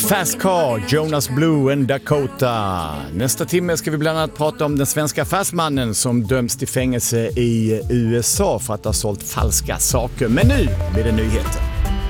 Fast Car, Jonas Blue and Dakota. Nästa timme ska vi bland annat prata om den svenska affärsmannen som döms till fängelse i USA för att ha sålt falska saker. Men nu blir det nyheter.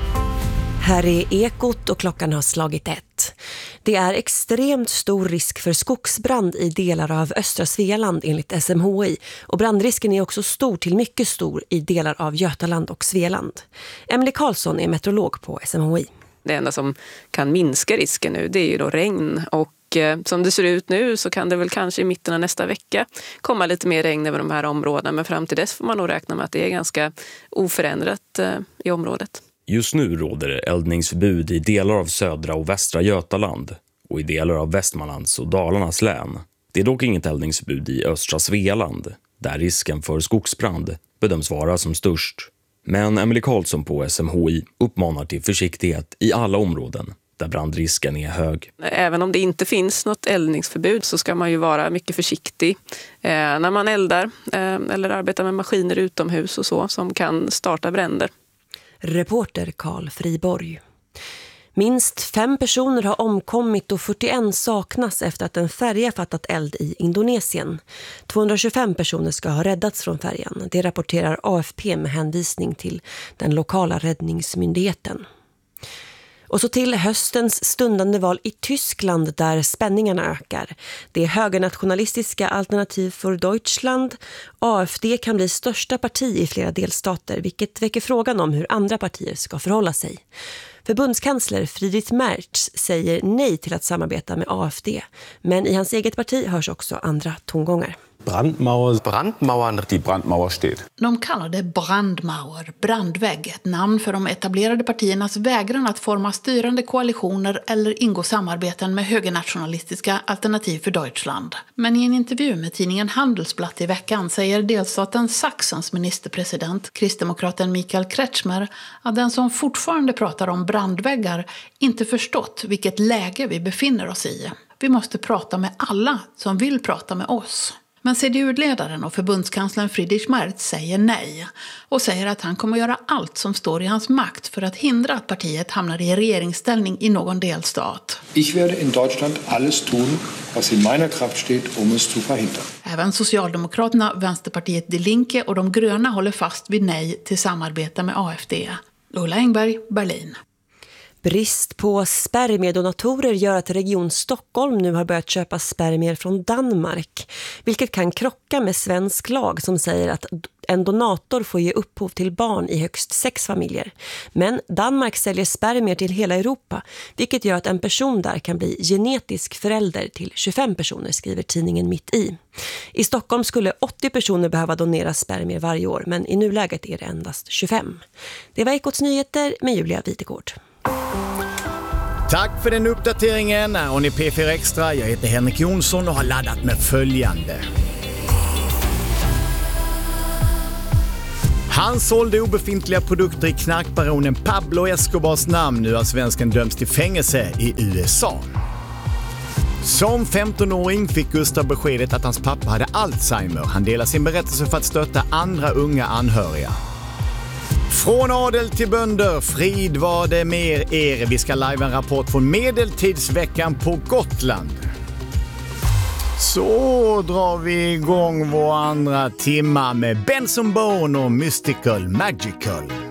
Här är Ekot och klockan har slagit 1. Det är extremt stor risk för skogsbrand i delar av östra Svealand enligt SMHI. Och brandrisken är också stor till mycket stor i delar av Götaland och Svealand. Emily Karlsson är meteorolog på SMHI. Det enda som kan minska risken nu, det är ju då regn, och som det ser ut nu så kan det väl kanske i mitten av nästa vecka komma lite mer regn över de här områdena, men fram till dess får man nog räkna med att det är ganska oförändrat i området. Just nu råder det eldningsförbud i delar av södra och västra Götaland och i delar av Västmanlands och Dalarnas län. Det är dock inget eldningsförbud i östra Svealand, där risken för skogsbrand bedöms vara som störst. Men Emily Karlsson på SMHI uppmanar till försiktighet i alla områden där brandrisken är hög. Även om det inte finns något eldningsförbud så ska man ju vara mycket försiktig när man eldar eller arbetar med maskiner utomhus och så som kan starta bränder. Reporter Carl Friborg. Minst 5 personer har omkommit och 41 saknas efter att en färja fattat eld i Indonesien. 225 personer ska ha räddats från färjan. Det rapporterar AFP med hänvisning till den lokala räddningsmyndigheten. Och så till höstens stundande val i Tyskland där spänningarna ökar. Det högernationalistiska Alternativ för Deutschland, AfD, kan bli största parti i flera delstater, vilket väcker frågan om hur andra partier ska förhålla sig. Förbundskansler Friedrich Merz säger nej till att samarbeta med AfD, men i hans eget parti hörs också andra tongångar. Brandmauern, die Brandmauer steht. De kallar det brandmauer, brandvägg, ett namn för de etablerade partiernas vägran att forma styrande koalitioner eller ingå samarbeten med högernationalistiska Alternativ för Deutschland. Men i en intervju med tidningen Handelsblatt i veckan säger delstaten Sachsens ministerpresident, kristdemokraten Michael Kretschmer, att den som fortfarande pratar om brandväggar inte förstått vilket läge vi befinner oss i. Vi måste prata med alla som vill prata med oss. Men CDU-ledaren och förbundskanslern Friedrich Merz säger nej och säger att han kommer att göra allt som står i hans makt för att hindra att partiet hamnar i regeringsställning i någon delstat. Ich werde in Deutschland alles tun, was in meiner Kraft steht, es zu verhindern. Även Socialdemokraterna, Vänsterpartiet Die Linke och de gröna håller fast vid nej till samarbete med AfD. Ulla Engberg, Berlin. Brist på spermiedonatorer gör att Region Stockholm nu har börjat köpa spermier från Danmark, vilket kan krocka med svensk lag som säger att en donator får ge upphov till barn i högst 6 familjer. Men Danmark säljer spermier till hela Europa, vilket gör att en person där kan bli genetisk förälder till 25 personer, skriver tidningen Mitt i. I Stockholm skulle 80 personer behöva donera spermier varje år, men i nuläget är det endast 25. Det var Ekots nyheter med Julia Witegård. Tack för den uppdateringen. Och ni P4 Extra. Jag heter Henrik Jonsson och har laddat med följande. Han sålde obefintliga produkter i knarkbaronen Pablo Escobars namn. Nu har svensken dömts till fängelse i USA. Som 15-åring fick Gustav beskedet att hans pappa hade Alzheimer. Han delar sin berättelse för att stötta andra unga anhöriga. Från adel till bönder, frid var det mer er. Vi ska live en rapport från medeltidsveckan på Gotland. Så drar vi igång vår andra timma med Benson Bourne och Mystical Magical.